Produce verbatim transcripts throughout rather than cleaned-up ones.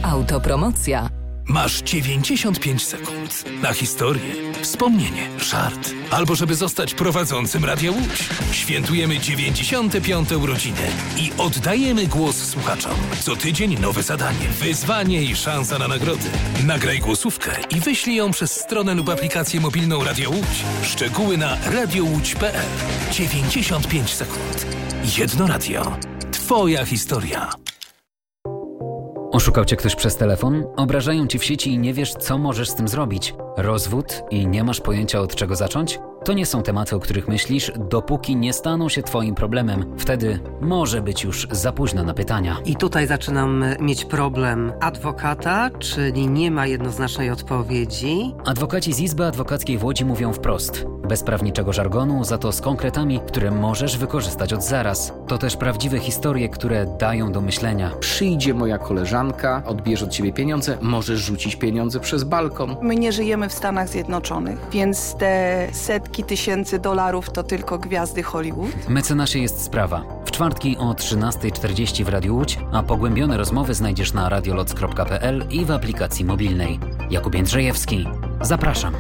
Autopromocja. Masz dziewięćdziesiąt pięć sekund na historię, wspomnienie, żart, albo żeby zostać prowadzącym Radia Łódź. Świętujemy dziewięćdziesiąte piąte urodziny i oddajemy głos słuchaczom. Co tydzień nowe zadanie, wyzwanie i szansa na nagrody. Nagraj głosówkę i wyślij ją przez stronę lub aplikację mobilną Radio Łódź. Szczegóły na radiołódź kropka pe el. dziewięćdziesiąt pięć sekund. Jedno radio. Twoja historia. Oszukał cię ktoś przez telefon? Obrażają ci w sieci i nie wiesz, co możesz z tym zrobić? Rozwód i nie masz pojęcia, od czego zacząć? To nie są tematy, o których myślisz, dopóki nie staną się twoim problemem. Wtedy może być już za późno na pytania. I tutaj zaczynam mieć problem adwokata, czyli nie ma jednoznacznej odpowiedzi. Adwokaci z Izby Adwokackiej w Łodzi mówią wprost. Bez prawniczego żargonu, za to z konkretami, które możesz wykorzystać od zaraz. To też prawdziwe historie, które dają do myślenia. Przyjdzie moja koleżanka, odbierze od ciebie pieniądze, możesz rzucić pieniądze przez balkon. My nie żyjemy w Stanach Zjednoczonych, więc te setki tysięcy dolarów to tylko gwiazdy Hollywood. Mecenasie jest sprawa. W czwartki o trzynasta czterdzieści w Radiu Łódź, a pogłębione rozmowy znajdziesz na radioloc kropka pe el i w aplikacji mobilnej. Jakub Jędrzejewski. Zapraszam.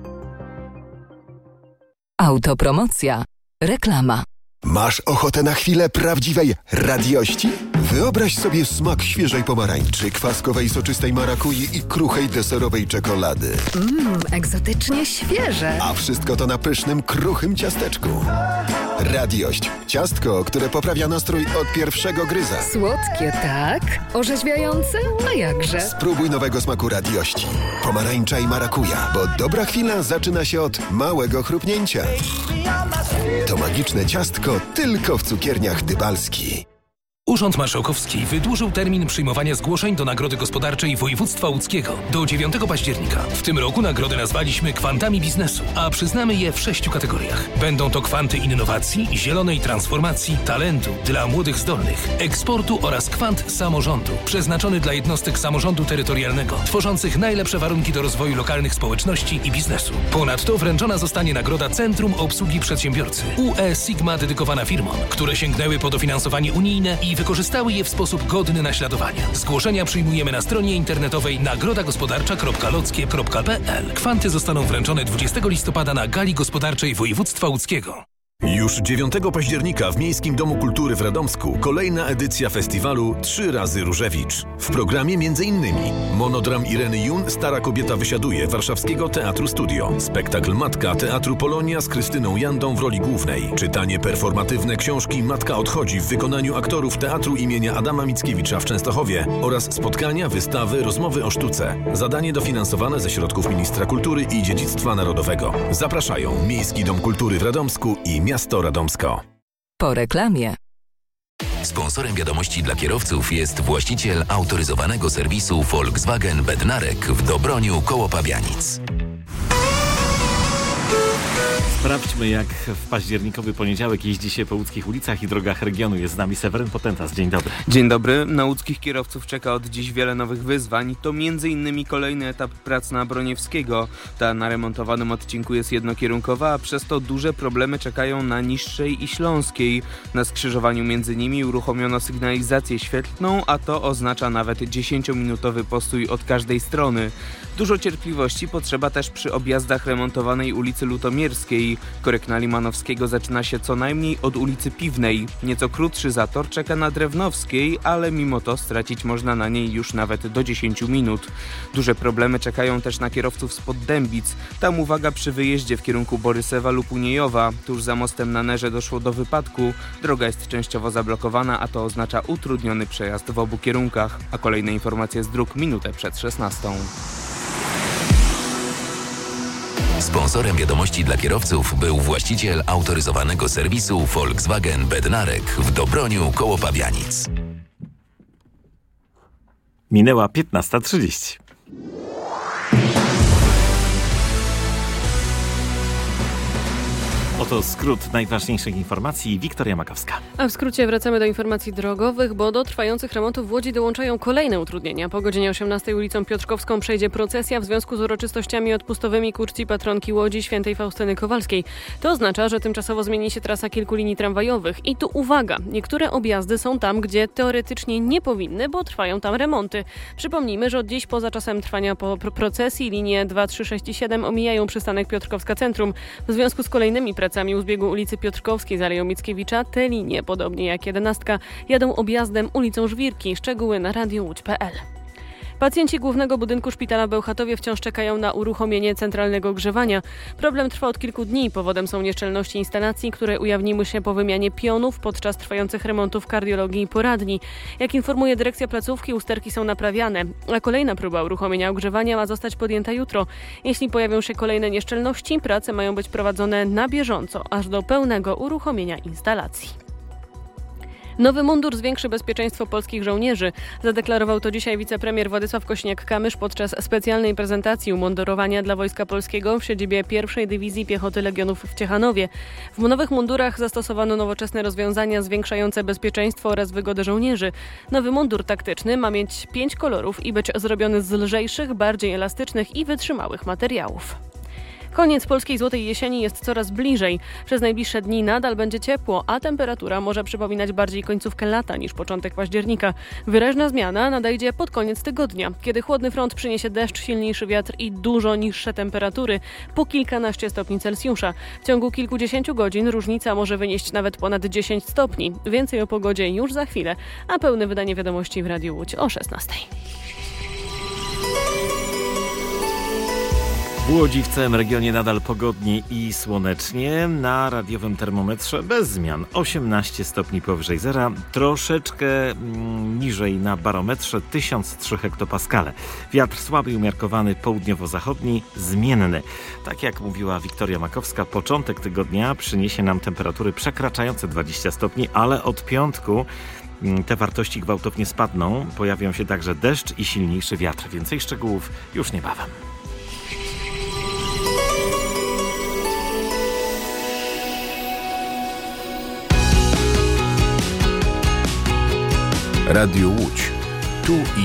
Autopromocja. Reklama. Masz ochotę na chwilę prawdziwej radiości? Wyobraź sobie smak świeżej pomarańczy, kwaskowej soczystej marakui i kruchej deserowej czekolady. Mmm, egzotycznie świeże. A wszystko to na pysznym, kruchym ciasteczku. Radiość. Ciastko, które poprawia nastrój od pierwszego gryza. Słodkie, tak? Orzeźwiające? A jakże? Spróbuj nowego smaku radiości. Pomarańcza i marakuja, bo dobra chwila zaczyna się od małego chrupnięcia. To magiczne ciastko tylko w cukierniach Dybalski. Urząd Marszałkowski wydłużył termin przyjmowania zgłoszeń do Nagrody Gospodarczej Województwa Łódzkiego do dziewiątego października. W tym roku nagrody nazwaliśmy kwantami biznesu, a przyznamy je w sześciu kategoriach. Będą to kwanty innowacji, zielonej transformacji, talentu dla młodych zdolnych, eksportu oraz kwant samorządu, przeznaczony dla jednostek samorządu terytorialnego, tworzących najlepsze warunki do rozwoju lokalnych społeczności i biznesu. Ponadto wręczona zostanie nagroda Centrum Obsługi Przedsiębiorcy U E Sigma, dedykowana firmom, które sięgnęły po dofinansowanie unijne i wykorzystały je w sposób godny naśladowania. Zgłoszenia przyjmujemy na stronie internetowej nagroda gospodarcza kropka lockie kropka pe el. Kwanty zostaną wręczone dwudziestego listopada na Gali Gospodarczej Województwa Łódzkiego. Już dziewiątego października w Miejskim Domu Kultury w Radomsku kolejna edycja festiwalu Trzy razy Różewicz. W programie m.in. monodram Ireny Jun Stara kobieta wysiaduje Warszawskiego Teatru Studio, spektakl Matka Teatru Polonia z Krystyną Jandą w roli głównej, czytanie performatywne książki Matka odchodzi w wykonaniu aktorów Teatru imienia Adama Mickiewicza w Częstochowie oraz spotkania, wystawy, rozmowy o sztuce. Zadanie dofinansowane ze środków Ministra Kultury i Dziedzictwa Narodowego. Zapraszają Miejski Dom Kultury w Radomsku i Miasto Radomsko. Po reklamie. Sponsorem wiadomości dla kierowców jest właściciel autoryzowanego serwisu Volkswagen Bednarek w Dobroniu koło Pabianic. Sprawdźmy, jak w październikowy poniedziałek jeździ się po łódzkich ulicach i drogach regionu. Jest z nami Seweryn Potentas. Dzień dobry. Dzień dobry. Na łódzkich kierowców czeka od dziś wiele nowych wyzwań. To między innymi kolejny etap prac na Broniewskiego. Ta na remontowanym odcinku jest jednokierunkowa, a przez to duże problemy czekają na Niższej i Śląskiej. Na skrzyżowaniu między nimi uruchomiono sygnalizację świetlną, a to oznacza nawet dziesięciominutowy postój od każdej strony. Dużo cierpliwości potrzeba też przy objazdach remontowanej ulicy Lutomierskiej. Korek na Limanowskiego zaczyna się co najmniej od ulicy Piwnej. Nieco krótszy zator czeka na Drewnowskiej, ale mimo to stracić można na niej już nawet do dziesięciu minut. Duże problemy czekają też na kierowców spod Dębic. Tam uwaga przy wyjeździe w kierunku Borysewa lub Uniejowa. Tuż za mostem na Nerze doszło do wypadku. Droga jest częściowo zablokowana, a to oznacza utrudniony przejazd w obu kierunkach. A kolejne informacje z dróg minutę przed szesnastą. Sponsorem wiadomości dla kierowców był właściciel autoryzowanego serwisu Volkswagen Bednarek w Dobroniu koło Pabianic. Minęła piętnasta trzydzieści. O Oto skrót najważniejszych informacji. Wiktoria Makowska. A w skrócie wracamy do informacji drogowych, bo do trwających remontów w Łodzi dołączają kolejne utrudnienia. Po godzinie osiemnastej ulicą Piotrkowską przejdzie procesja w związku z uroczystościami odpustowymi ku czci patronki Łodzi świętej Faustyny Kowalskiej. To oznacza, że tymczasowo zmieni się trasa kilku linii tramwajowych. I tu uwaga, niektóre objazdy są tam, gdzie teoretycznie nie powinny, bo trwają tam remonty. Przypomnijmy, że od dziś poza czasem trwania po procesji linie dwa, trzy, sześć i siedem omijają przystanek Piotrkowska Centrum. W związku z kolejnymi pracami u zbiegu ulicy Piotrkowskiej z Aleją Mickiewicza te linie, podobnie jak jedenastka, jadą objazdem ulicą Żwirki. Szczegóły na radio łódź kropka pe el. Pacjenci głównego budynku szpitala w Bełchatowie wciąż czekają na uruchomienie centralnego ogrzewania. Problem trwa od kilku dni. Powodem są nieszczelności instalacji, które ujawniły się po wymianie pionów podczas trwających remontów kardiologii i poradni. Jak informuje dyrekcja placówki, usterki są naprawiane, a kolejna próba uruchomienia ogrzewania ma zostać podjęta jutro. Jeśli pojawią się kolejne nieszczelności, prace mają być prowadzone na bieżąco, aż do pełnego uruchomienia instalacji. Nowy mundur zwiększy bezpieczeństwo polskich żołnierzy. Zadeklarował to dzisiaj wicepremier Władysław Kośniak-Kamysz podczas specjalnej prezentacji umundurowania dla Wojska Polskiego w siedzibie pierwszej Dywizji Piechoty Legionów w Ciechanowie. W nowych mundurach zastosowano nowoczesne rozwiązania zwiększające bezpieczeństwo oraz wygodę żołnierzy. Nowy mundur taktyczny ma mieć pięć kolorów i być zrobiony z lżejszych, bardziej elastycznych i wytrzymałych materiałów. Koniec polskiej złotej jesieni jest coraz bliżej. Przez najbliższe dni nadal będzie ciepło, a temperatura może przypominać bardziej końcówkę lata niż początek października. Wyraźna zmiana nadejdzie pod koniec tygodnia, kiedy chłodny front przyniesie deszcz, silniejszy wiatr i dużo niższe temperatury, po kilkanaście stopni Celsjusza. W ciągu kilkudziesięciu godzin różnica może wynieść nawet ponad dziesięć stopni. Więcej o pogodzie już za chwilę, a pełne wydanie wiadomości w Radiu Łódź o szesnastej. W Łodzi w całym regionie nadal pogodnie i słonecznie. Na radiowym termometrze bez zmian osiemnaście stopni powyżej zera, troszeczkę mm, niżej na barometrze tysiąc trzy hektopaskale. Wiatr słaby i umiarkowany południowo-zachodni, zmienny. Tak jak mówiła Wiktoria Makowska, początek tygodnia przyniesie nam temperatury przekraczające dwadzieścia stopni, ale od piątku te wartości gwałtownie spadną. Pojawią się także deszcz i silniejszy wiatr. Więcej szczegółów już niebawem. Radio Łódź. Tu i